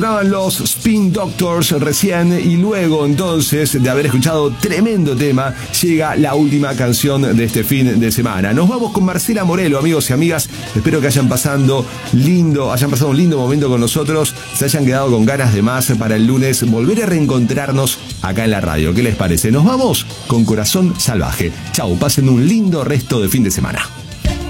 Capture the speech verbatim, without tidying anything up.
Sonaban los Spin Doctors recién y luego entonces de haber escuchado tremendo tema llega la última canción de este fin de semana. Nos vamos con Marcela Morelo, amigos y amigas. Espero que hayan pasando lindo, hayan pasado un lindo momento con nosotros, se hayan quedado con ganas de más para el lunes volver a reencontrarnos acá en la radio. ¿Qué les parece? Nos vamos con Corazón Salvaje. Chau, pasen un lindo resto de fin de semana.